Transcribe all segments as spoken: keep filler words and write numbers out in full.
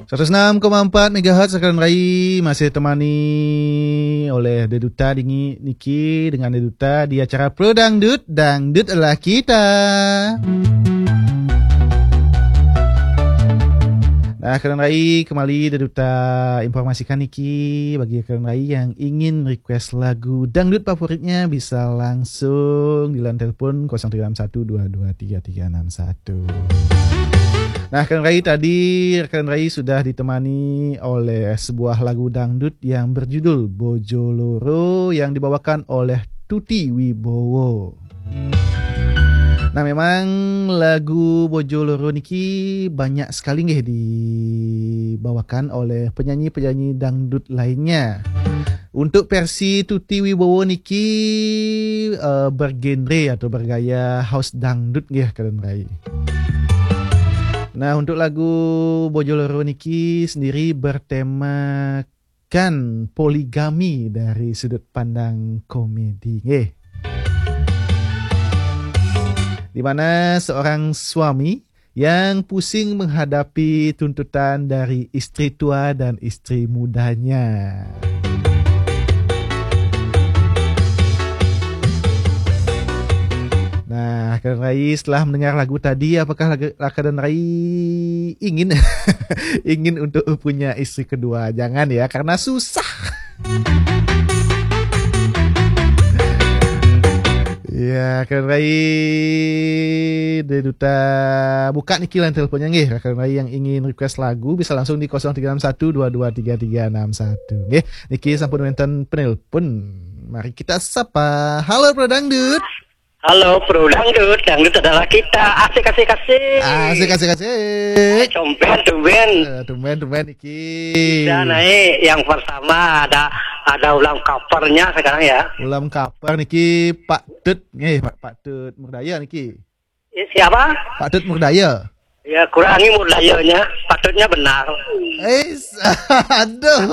seratus enam koma empat megahertz Sekarang Rai masih temani oleh Deduta Dingi Niki dengan Deduta di acara Pro Dangdut, Dangdut adalah kita. Nah, Keren Rai kembali Deduta informasikan Niki bagi Keren Rai yang ingin request lagu dangdut favoritnya bisa langsung di line telepon nol tiga enam satu dua dua tiga tiga enam satu. Nah, Keren Rai tadi Keren Rai sudah ditemani oleh sebuah lagu dangdut yang berjudul Bojo Loro yang dibawakan oleh Tuti Wibowo. Nah, memang lagu Bojo Loro niki banyak sekali nggih dibawakan oleh penyanyi-penyanyi dangdut lainnya. Untuk versi Tuti Wibowo niki uh, bergenre atau bergaya house dangdut nggih Keren Rai. Nah, untuk lagu Bojo Loro niki sendiri bertemakan poligami dari sudut pandang komedi. Eh. Di mana seorang suami yang pusing menghadapi tuntutan dari istri tua dan istri mudanya. Nah, Keren Rai setelah mendengar lagu tadi, apakah Keren Rai ingin ingin untuk punya istri kedua? Jangan ya, karena susah. Ya, Keren Rai Deduta buka niki line teleponnya nggih. Keren Rai yang ingin request lagu bisa langsung di nol tiga enam satu dua dua tiga tiga enam satu nggih. Niki sampun wonten penelpon. Mari kita sapa. Halo Pro Dangdut. Halo Pro Dangdut, dangdut adalah kita. Asik asik asik. Asik asik asik. Tumben tumben. Tumben tumben niki. Bisa naik yang pertama ada ada ulam kapernya sekarang ya. Ulam kaper niki Pak Tut nggih, Pak Pak Tut Murdaya niki. Ya, siapa? Pak Tut Murdaya. Ya kurangi murdayanya, patutnya benar. Eh, aduh.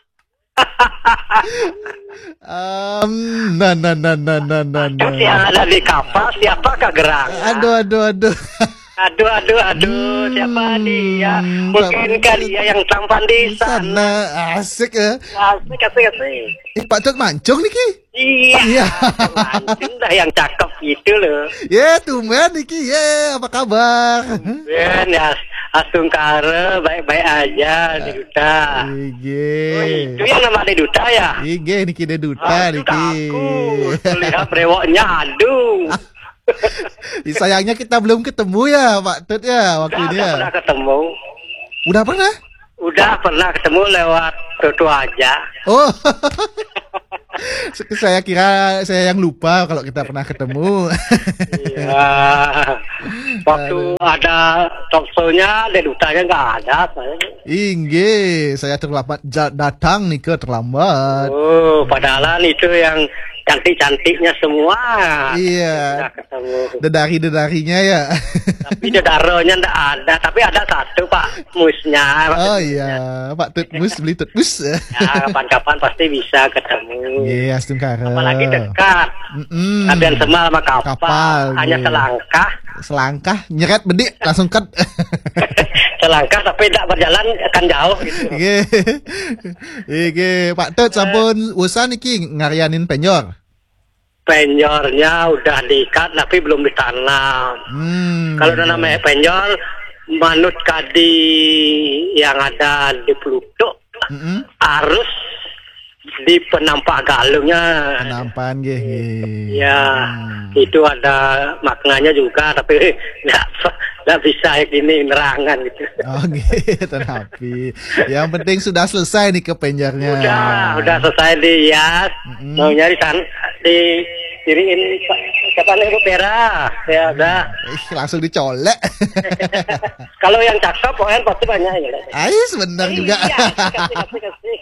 um, nah, nah, nah, nah, nah, nah, nah. Yang ada di kapal siapakah gerak? Aduh, aduh, aduh. Aduh, aduh, aduh, hmm, siapa dia? Mungkinkah dia yang tampan di sana? Asik ya. Asik, asik, asik. Eh, Pak Tut mancung niki? Iya, iya. Mancung dah yang cakep gitu loh. Ya, yeah, tumben niki, ya, yeah, apa kabar? Ben, ya, Asungkara, baik-baik aja, Deduta. Ige. Oh, itu yang nama Deduta ya? Ige, niki Deduta, aduh, niki. Takut, lihat brewoknya, aduh. Sayangnya kita belum ketemu ya Pak Tut ya waktu udah, ini udah ya. Pernah ketemu. Udah pernah? Udah pernah ketemu lewat tutu aja. Oh. Saya kira saya yang lupa kalau kita pernah ketemu. Iya. Waktu Aduh. ada talk show-nya, Dedutanya nggak ada. Saya. Ingge, saya terlambat datang nih ke terlambat. Oh, padahal itu yang cantik-cantiknya semua. Iya. Dedari-dedarinya ya. Tapi dedaronya ndak ada. Tapi ada satu Pak Musnya. Oh iya, Pak Tut Mus beli Tut Mus. Ya, kapan-kapan pasti bisa ketemu. Iya, yes, apalagi dekat. Mm-mm. Abian Semal sama kapal. kapal Hanya iya. selangkah. Selangkah, nyeret bedik langsung cut. Selangkah tapi tidak berjalan akan jauh gitu. Iya. Iya, Pak Tut sampun usaha niki ngarianin penyor. Penyornya udah diikat tapi belum ditanam. Hmm, Kalau udah namanya penyor, manut kadi yang ada di Pluto mm-hmm. harus di penampak galungnya. Penampan gitu. Ya, hmm. itu ada maknanya juga tapi nggak nggak bisa ini nerangan gitu. Oh gitu, tapi yang penting sudah selesai nih ke penjarnya. Udah, udah selesai dihias. Mm-hmm. Mau nyari san di diriin siapa nih Bu Pera? Ya udah. Eh, langsung dicolek. Kalau yang cakep pokoknya pasti banyak ya. Ais benar juga. Iya, kasih, kasih, kasih.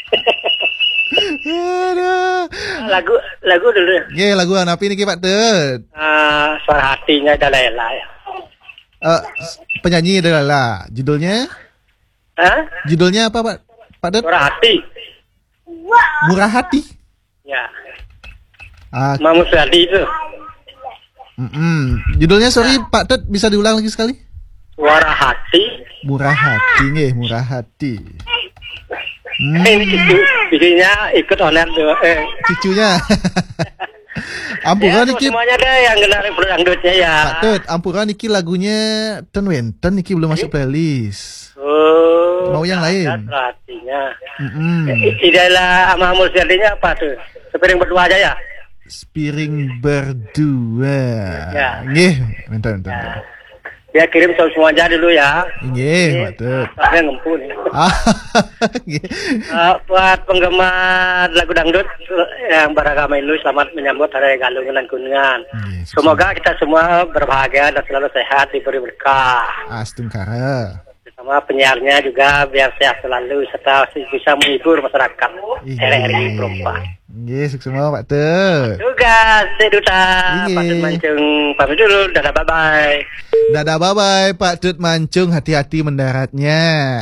lagu lagu dulu. Ye, lagu apa ini Pak Tut? Uh, suara hatinya Dalela ya. Uh, penyanyi Dalela. Judulnya? Hah? Judulnya apa Pak? Pak Tut? Suara hati. Murah hati. Ya. Ah. Mamus Hadi itu. Mm-mm. Judulnya sorry nah. Pak Tut bisa diulang lagi sekali? Suara hati. Murah hati nih, murah hati. Hmm. Ini cucu, cucunya ikut oner tuh. Eh. Cucunya. Ampura ya, niki. Semuanya deh yang kenal dangdutnya ya. Pak Tut, Ampura niki lagunya ten wenten niki belum masuk playlist. Oh. Mau yang lain? Artinya. Mm-hmm. Idalah sama musyadinya apa tuh? Sepiring berdua aja ya? Sepiring berdua. Ya. Nggih, bentar bentar. Ya. Dia kirim semua aja dulu ya. Nggih, Pak Tut. Saya ngempun. Ah. uh, buat penggemar lagu dangdut yang beragama Hindu, selamat menyambut Hari Galungan dan Kuningan. Yes, semoga kita semua berbahagia dan selalu sehat, diberi berkah. Astungkara. Sama penyiarnya juga biar sehat selalu serta bisa menghibur masyarakat. R R I Perempuan. Yes, semua Pak Tut. Tugas Seduta Pak Tut Mancung pamit dulu. Dadah bye bye. Dadah bye bye Pak Tut Mancung, hati-hati mendaratnya.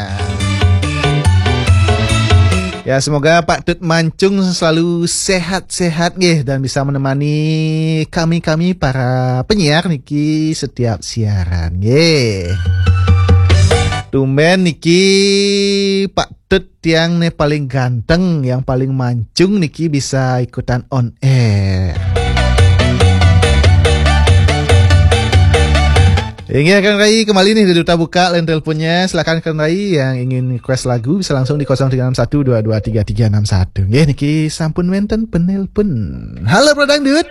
Ya semoga Pak Tut Mancung selalu sehat-sehat nggih dan bisa menemani kami-kami para penyiar niki setiap siaran nggih. Tumben niki Pak Tut yang nih paling ganteng, yang paling mancung niki bisa ikutan on air. Ingin Kang Rai kembali nih di Duta Buka line teleponnya. Silakan Kang Rai yang ingin request lagu bisa langsung di nol tiga enam satu dua dua tiga tiga enam satu. Nggih niki sampun wenten penelpon. Halo Bro Dangdut.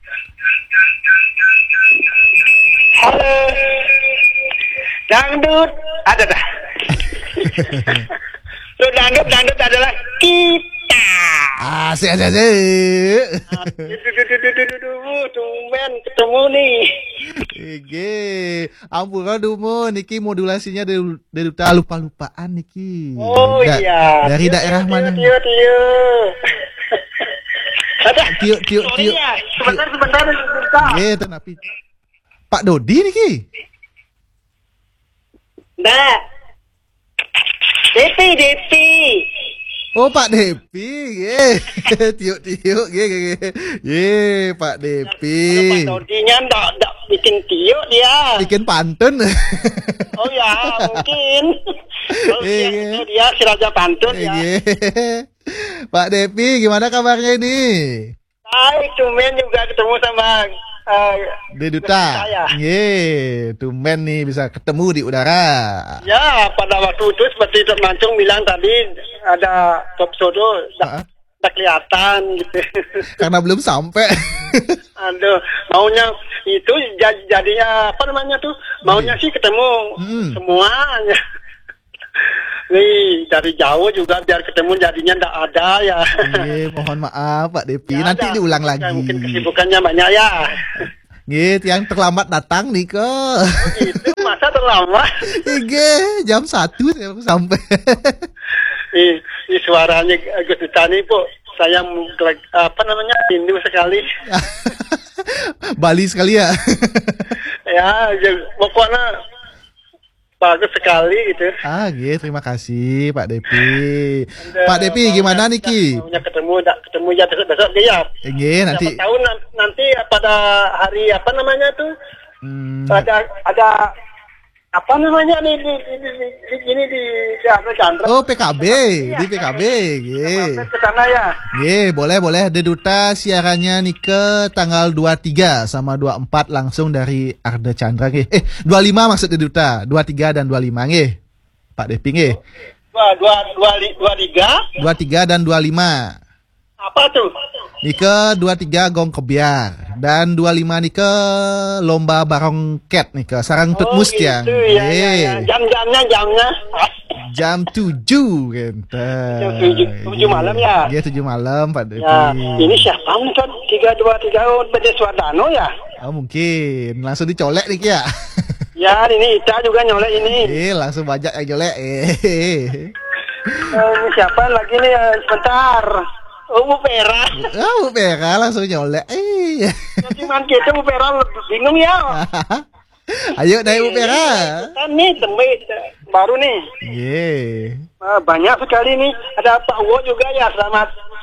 Halo. Dangdut ada dah. So, dangdut dangdut adalah kita. Ah, sih aja sih. Tumben ketemu nih. Ege, ampura dumo niki modulasinya dari dari duta lupa-lupaan niki. Oh da, iya. Dari tiuk, daerah tiuk, mana? Tiuk tiuk. Ada. Tiuk tiuk tiuk. Ya. Sebentar sebentar sebentar. Iya, tapi Pak Dodi niki. Nah. Depi Depi. Oh Pak Depi, ye, tiuk tiuk, ye, ye, ye, Pak Depi. Kalau Pak Dodinya ndak ndak bikin tiuk dia. Bikin pantun. Oh ya, mungkin. Kalau dia, dia si Raja Pantun ya. Pak Depi, gimana kabarnya ini? Baik, tumben juga ketemu sama uh, Deduta. Ye, tumben nih bisa ketemu di udara. Ya, pada waktu itu seperti Dok Mancung bilang tadi ada top sodo tak kelihatan gitu. Karena belum sampai. Aduh, maunya itu jadinya apa namanya tuh? Maunya sih ketemu hmm. semuanya. Nih dari jauh juga biar ketemu jadinya ndak ada ya. Iya, mohon maaf Pak Depi, ya, nanti ada. Diulang lagi. Mungkin kesibukannya banyak ya. Gitu, yang terlambat datang nih kok. Oh, itu masa terlambat? Iya, jam satu saya baru sampai. Ih, ini suaranya Agus Tani Bu, saya apa namanya rindu sekali. Bali sekali ya. Ya, pokoknya bagus sekali gitu. Ah, gitu. Terima kasih Pak Depi. Dan, Pak Depi gimana nih Ki? Maunya ketemu, tak ketemu ya besok dia. Iya, nanti. Tahu nanti pada hari apa namanya tuh? Hmm. Ada ada apa namanya nih di di di di ini di Chandra. Oh, P K B, ya, di P K B. Nggih. Ke sana ya. Nggih, boleh boleh. Deduta siarannya nih ke tanggal dua puluh tiga sama dua puluh empat langsung dari Arda Chandra nggih. Eh, dua puluh lima maksud Deduta, dua puluh tiga dan dua puluh lima nggih. Pak Depi nggih. dua dua dua tiga dua puluh tiga dan dua puluh lima. Apa tuh? Nike dua puluh tiga gong kebiar dan dua puluh lima nike lomba barong cat nike sarang tut oh, mus ya. Gitu, ya, ya, ya. Jam-jamnya jamnya jam tujuh gitu. Jam tujuh, tujuh malam ya. Iya tujuh malam Pak Depi. Ya, ini siapa nih kan tiga dua tiga Bede Suardano ya? Oh mungkin langsung dicolek nih ya. Ya ini Ita juga nyolek ini. Eh langsung banyak yang nyolek. Eh. Uh, ini siapa lagi nih sebentar. Oh, Bu Pera. Oh, Bu Pera langsung nyolek. Eh. Cuman kita Bu Pera bingung ya. Ayo dari Bu Pera. Kan nih tembe baru nih. Iya. Yeah. Uh, banyak sekali nih. Ada Pak Wo juga ya. Selamat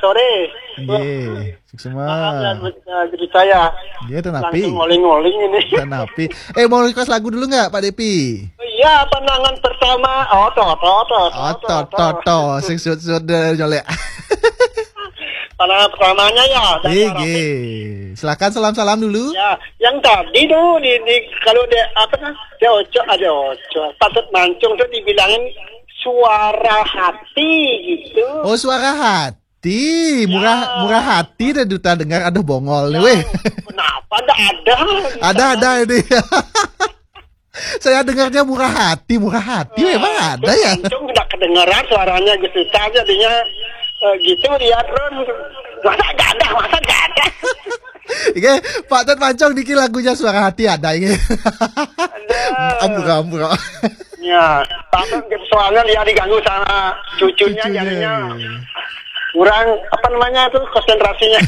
sore. Nggih, semua. Jadi saya. Nggih, tenapi. Langsung ngoling-ngoling ini. Tenapi. Eh, mau request lagu dulu nggak, Pak Depi? Iya, pandangan pertama. Oh, to, to, to, Oh, to, to, to. Sing sud-sud nyolek. Pandangan pertamanya ya. Nggih. Silakan salam-salam dulu. Ya, yang tadi tuh di, di kalau dia apa kan? Dia ojo, ada ojo. Patut mancung tuh dibilangin suara hati gitu. Oh, suara hati. Murah ya. Murah hati dan duta dengar ada bongol nih, weh. Kenapa enggak ada? Ada ada ini. Saya dengarnya murah hati, murah hati nah, memang ada ya. Mancung tidak kedengaran suaranya gitu saja jadinya uh, gitu dia terus masa enggak ada, masa enggak ada. Oke, Pak Tet Mancong dikit lagunya suara hati ada ini. Ada. Ambur-ambur. Ya, takut soalnya dia diganggu sama cucunya, cucunya. Jadinya kurang apa namanya itu konsentrasinya.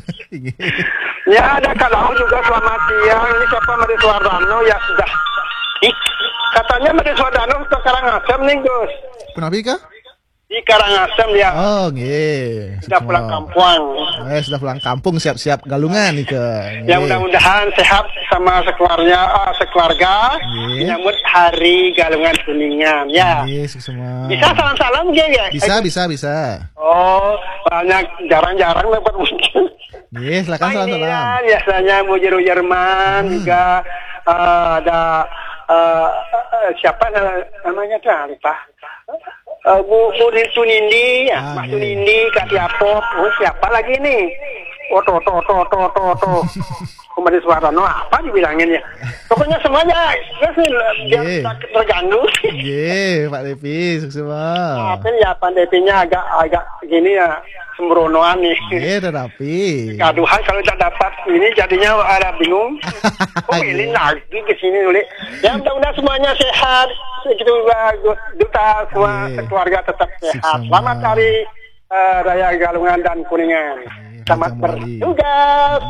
Ya ada kalau juga selamat siang. Ini siapa Made Suardano ya sudah. Ih, katanya Made Suardano ke Karangasem nih Gus. Kenapa kah? Di Karangasem ya. Oh, nggih. Sudah pulang kampung. Eh, sudah pulang kampung siap-siap galungan nih ke. Ya mudah-mudahan sehat sama sekeluarga, uh, sekeluarga menyambut hari galungan kuningan ya. Yes, semua. Bisa salam-salam ya? Bisa, bisa, bisa. Oh, banyak jarang-jarang dapat muncul. Yes, silakan salam-salam. Ya, biasanya Mujiru Jerman hmm. juga uh, ada uh, uh, siapa namanya tuh lupa. Uh, Bu Bu Tunindi, ya, ah, Mas yeah. Tunindi, Kak Tiapop, oh, siapa lagi nih? Oh, to, to, to, to, to, to. Made Suardano apa dibilangin ya? Pokoknya semuanya, dia yeah. terganggu. Iya, yeah, Pak Depi, sukses semua. Tapi ya Pak Depinya agak agak gini ya, sembronoan nih. Iya, yeah, tetapi. Gaduhan kalau tak dapat ini jadinya ada bingung. Oh, ini lagi ke sini nulis. Ya mudah-mudahan semuanya sehat. Gitu duta semua yeah. keluarga tetap sehat. Selamat hari uh, Raya Galungan dan Kuningan. Yeah, selamat bertugas.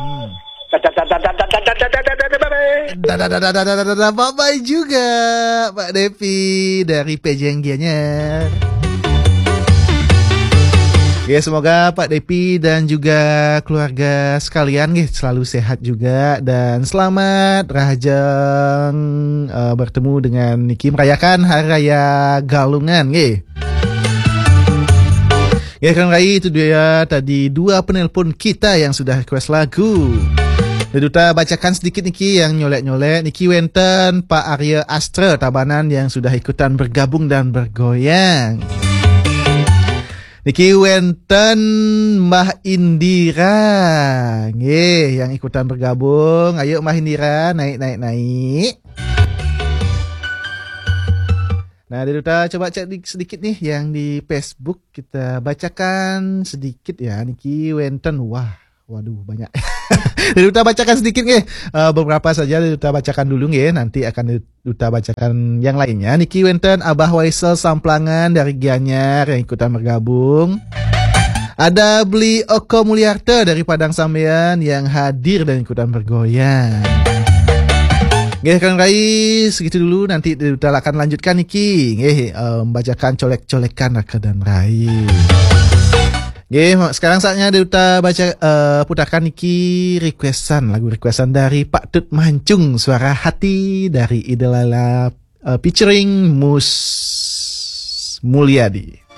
Bye-bye juga Pak Depi dari Pejenggianya. Oke, semoga Pak Depi dan juga keluarga sekalian nih selalu sehat juga dan selamat rahajeng uh, bertemu dengan Niki merayakan Hari Raya Galungan nih. Ya kan Rai, itu dia tadi dua penelpon kita yang sudah request lagu. Duta bacakan sedikit Niki yang nyolek-nyolek. Niki Wenten, Pak Arya Astra Tabanan yang sudah ikutan bergabung dan bergoyang. Niki Wenten, Mbah Indira, nggih yang ikutan bergabung. Ayo Mbah Indira, naik naik naik. Nah, Duta coba cek sedikit nih yang di Facebook, kita bacakan sedikit ya. Niki Wenten, wah, waduh banyak. Duta bacakan sedikit nih, uh, beberapa saja Duta bacakan dulu nih. Nanti akan Duta bacakan yang lainnya. Niki Wenten, Abah Waisel Samplangan dari Gianyar yang ikutan bergabung. Ada Beli Oko Mulyarta dari Padang Sambean yang hadir dan ikutan bergoyang. Nggih Kang Rai, segitu dulu, nanti Duta akan lanjutkan Niki nggih uh, membacakan colek-colekan Raka dan Rai. Nggih, sekarang saatnya Duta baca uh, putarkan Niki requestan, lagu requestan dari Pak Tet Mancung, Suara Hati dari Idalala uh, featuring Mus Mulyadi.